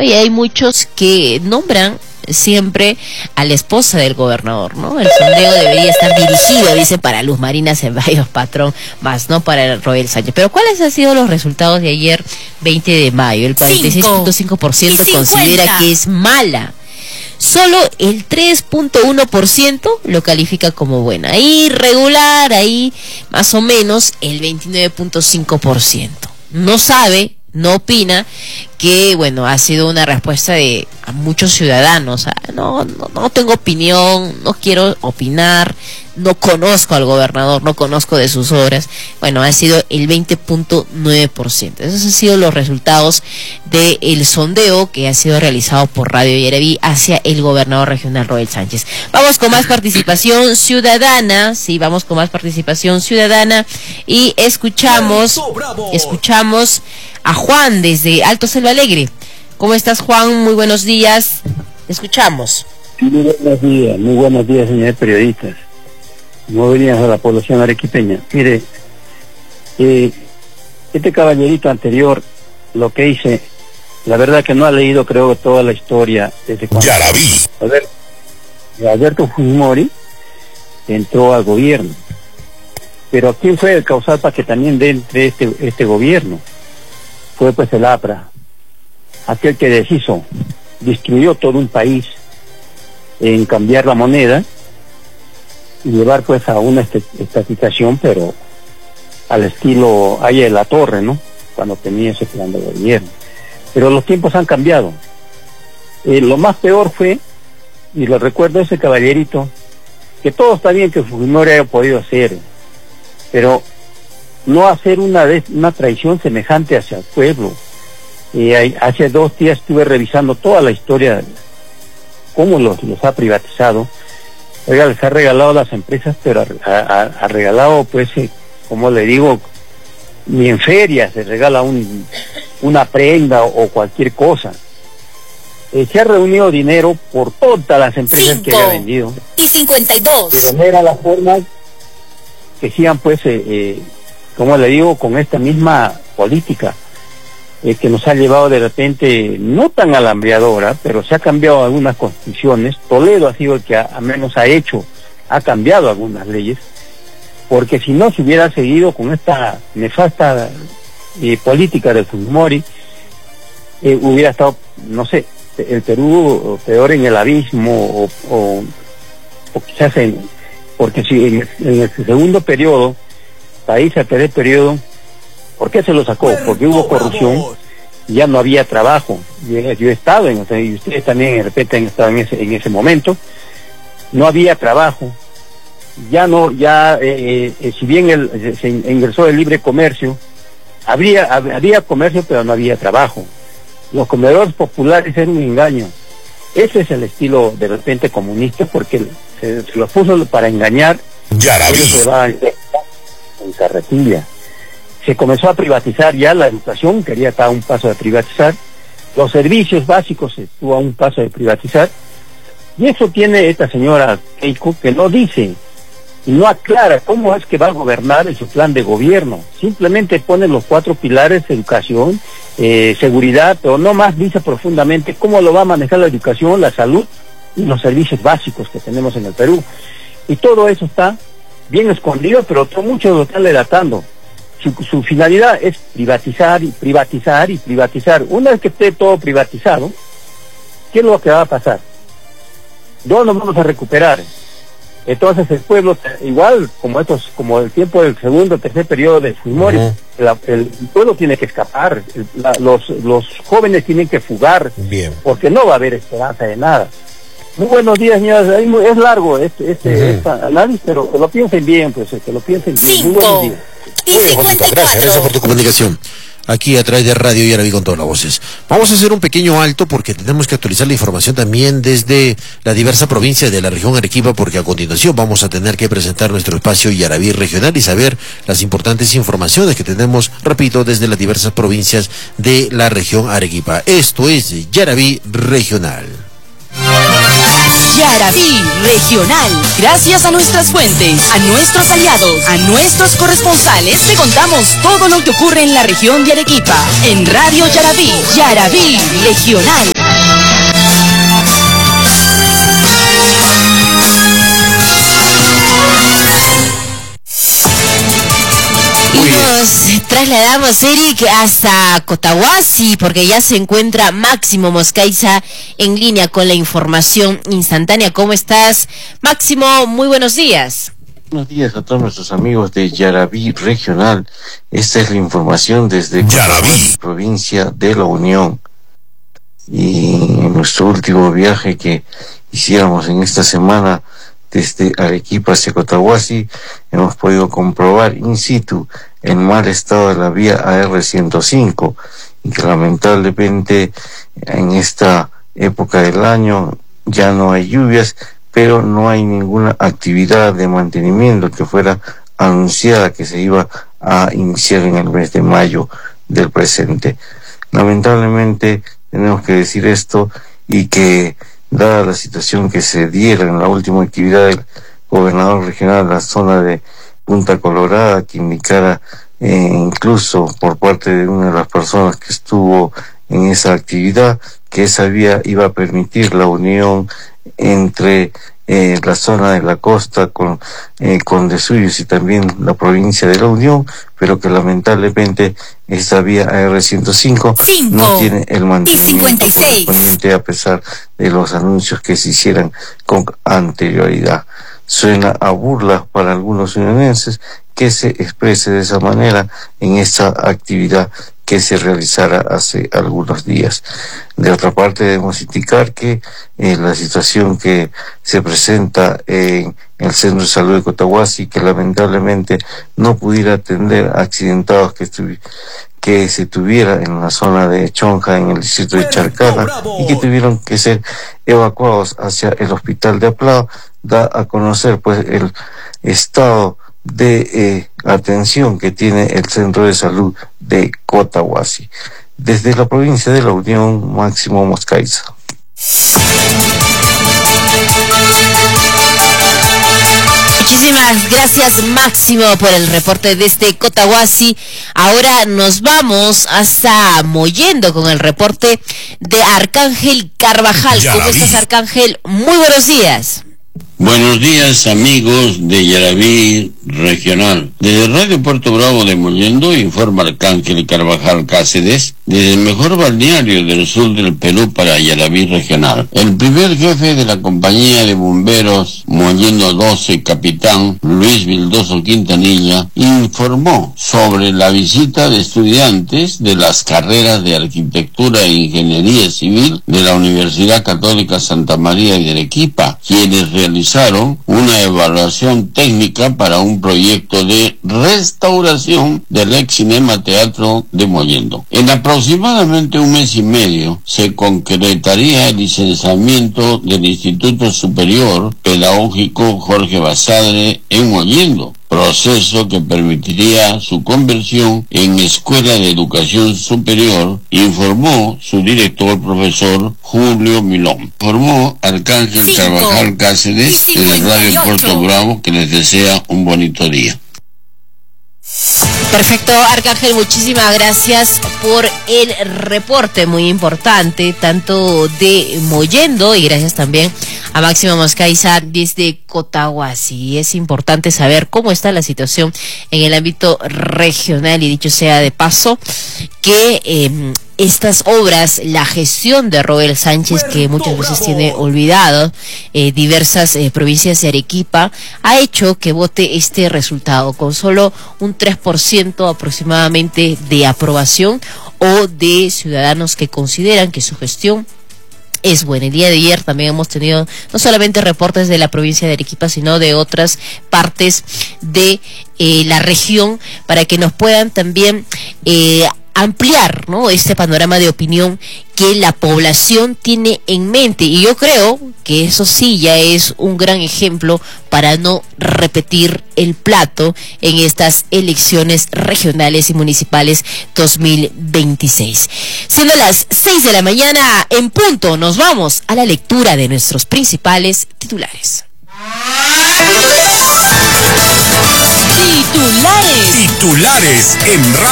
Y hay muchos que nombran siempre a la esposa del gobernador, ¿no? El sondeo debería estar dirigido, dice, para Luz Marina Ceballos Patrón, más no para Roel Sánchez. Pero ¿cuáles han sido los resultados de ayer, 20 de mayo? El 46.5% considera que es mala. Solo el 3.1% lo califica como buena. Ahí regular, ahí más o menos el 29.5%. No sabe, no opina que, bueno, ha sido una respuesta de a muchos ciudadanos. No tengo opinión, no quiero opinar, no conozco al gobernador, no conozco de sus obras. Bueno, ha sido el 20.9%. Esos han sido los resultados del sondeo que ha sido realizado por Radio Yaraví hacia el gobernador regional Roel Sánchez. Vamos con más participación ciudadana, sí, vamos con más participación ciudadana y escuchamos a Juan desde Alto Selva Alegre. ¿Cómo estás, Juan? Muy buenos días. Escuchamos. Muy buenos días, señores periodistas. Muy buenos días a la población arequipeña. Mire, este caballerito anterior, lo que dice, la verdad que no ha leído, creo, toda la historia desde cuando... Yaraví. A ver, Alberto Fujimori entró al gobierno. Pero ¿quién fue el causal para que también entre este gobierno? Fue pues el APRA, aquel que deshizo, destruyó todo un país en cambiar la moneda y llevar pues a una estatización, pero al estilo Haya de la Torre, ¿no? Cuando tenía ese plan de gobierno. Pero los tiempos han cambiado. Lo más peor fue, y lo recuerdo, ese caballerito, que todo está bien que Fujimori haya podido hacer, pero no hacer una traición semejante hacia el pueblo. Hace 2 días estuve revisando toda la historia, cómo los ha privatizado. Oiga, les ha regalado las empresas, pero ha regalado, pues, como le digo, ni en feria se regala una prenda o cualquier cosa. Se ha reunido dinero por todas las empresas que ha vendido. Y 52. Pero no era la forma que sigan, pues, como le digo, con esta misma política que nos ha llevado de repente, no tan alambreadora, pero se ha cambiado algunas constituciones. Toledo ha sido el que al menos ha cambiado algunas leyes, porque si no se hubiera seguido con esta nefasta política de Fujimori, hubiera estado, no sé, el Perú peor en el abismo, o quizás porque si en el segundo periodo, país al tercer periodo, ¿por qué se lo sacó? Porque hubo corrupción, ya no había trabajo. Yo he estado y ustedes también de repente han estado en ese momento. No había trabajo. Si bien se ingresó el libre comercio, había comercio, pero no había trabajo. Los comedores populares eran un engaño. Ese es el estilo de repente comunista, porque se los puso para engañar. Se va en carretilla. Se comenzó a privatizar ya la educación, quería estar a un paso de privatizar. Los servicios básicos se estuvo a un paso de privatizar. Y eso tiene esta señora Keiko, que no dice y no aclara cómo es que va a gobernar en su plan de gobierno. Simplemente pone los 4 pilares: educación, seguridad, pero no más dice profundamente cómo lo va a manejar la educación, la salud y los servicios básicos que tenemos en el Perú. Y todo eso está bien escondido, pero muchos lo están relatando. Su finalidad es privatizar y privatizar y privatizar. Una vez que esté todo privatizado, ¿qué es lo que va a pasar? ¿Dónde nos vamos a recuperar? Entonces el pueblo, igual como el tiempo del segundo o tercer periodo de Fujimori, el pueblo tiene que escapar, los jóvenes tienen que fugar. Bien. Porque no va a haber esperanza de nada. Muy buenos días, señores. Es largo este análisis, pero que lo piensen bien, pues, que lo piensen bien. Muy buenos días. Muy bien, Juanito, gracias por tu comunicación. Aquí a través de Radio Yaraví con todas las voces. Vamos a hacer un pequeño alto porque tenemos que actualizar la información también desde la diversa provincia de la región Arequipa, porque a continuación vamos a tener que presentar nuestro espacio Yaraví regional y saber las importantes informaciones que tenemos, repito, desde las diversas provincias de la región Arequipa. Esto es Yaraví regional. Yaraví Regional. Gracias a nuestras fuentes, a nuestros aliados, a nuestros corresponsales, te contamos todo lo que ocurre en la región de Arequipa. En Radio Yaraví, Yaraví Regional. trasladamos, Eric, hasta Cotahuasi, porque ya se encuentra Máximo Moscaiza en línea con la información instantánea. ¿Cómo estás, Máximo? Muy buenos días. Buenos días a todos nuestros amigos de Yaraví Regional. Esta es la información desde Cotahuasi, provincia de La Unión. Y en nuestro último viaje que hiciéramos en esta semana desde Arequipa hacia Cotahuasi, hemos podido comprobar in situ el mal estado de la vía AR-105, y que lamentablemente en esta época del año ya no hay lluvias, pero no hay ninguna actividad de mantenimiento que fuera anunciada que se iba a iniciar en el mes de mayo del presente. Lamentablemente tenemos que decir esto, y que dada la situación que se diera en la última actividad del gobernador regional de la zona de Punta Colorada, que indicara incluso por parte de una de las personas que estuvo en esa actividad, que esa vía iba a permitir la unión entre la zona de la costa con Condesuyos y también la provincia de La Unión, pero que lamentablemente esta vía AR-105 no tiene el mantenimiento correspondiente a pesar de los anuncios que se hicieran con anterioridad. Suena a burla para algunos unionenses que se exprese de esa manera en esta actividad que se realizara hace algunos días. De otra parte, debemos indicar que la situación que se presenta en el Centro de Salud de Cotahuasi, que lamentablemente no pudiera atender accidentados que se tuviera en la zona de Chonja, en el distrito de Charcana, y que tuvieron que ser evacuados hacia el hospital de Aplao, da a conocer pues el estado de atención que tiene el Centro de Salud de Cotahuasi. Desde la provincia de La Unión, Máximo Moscaiza. Muchísimas gracias, Máximo, por el reporte desde Cotahuasi. Ahora nos vamos hasta Mollendo con el reporte de Arcángel Carvajal. ¿Cómo estás, Arcángel? Muy buenos días. Buenos días, amigos de Yaraví Regional. Desde Radio Puerto Bravo de Mollendo informa Arcángel Carvajal Cáceres, desde el mejor balneario del sur del Perú para Yaraví Regional. El primer jefe de la compañía de bomberos Mollendo 12, capitán Luis Vildoso Quintanilla, informó sobre la visita de estudiantes de las carreras de Arquitectura e Ingeniería Civil de la Universidad Católica Santa María de Arequipa, quienes realizaron una evaluación técnica para un proyecto de restauración del ex Cinema Teatro de Mollendo. En aproximadamente un mes y medio se concretaría el licenciamiento del Instituto Superior Pedagógico Jorge Basadre en Mollendo, proceso que permitiría su conversión en Escuela de Educación Superior, informó su director, profesor Julio Milón. Informó Arcángel Carvajal Cáceres de Radio Puerto Bravo, que les desea un bonito día. Perfecto, Arcángel, muchísimas gracias por el reporte muy importante, tanto de Mollendo, y gracias también a Máximo Moscaiza desde Cotahuasi. Es importante saber cómo está la situación en el ámbito regional, y dicho sea de paso que estas obras, la gestión de Roel Sánchez, que muchas veces tiene olvidado diversas provincias de Arequipa, ha hecho que vote este resultado con solo un 3% aproximadamente de aprobación, o de ciudadanos que consideran que su gestión es buena. El día de ayer también hemos tenido no solamente reportes de la provincia de Arequipa, sino de otras partes de la región, para que nos puedan también ampliar, ¿no?, este panorama de opinión que la población tiene en mente. Y yo creo que eso sí ya es un gran ejemplo para no repetir el plato en estas elecciones regionales y municipales 2026. Siendo las 6 de la mañana en punto, nos vamos a la lectura de nuestros principales titulares. Titulares en radio.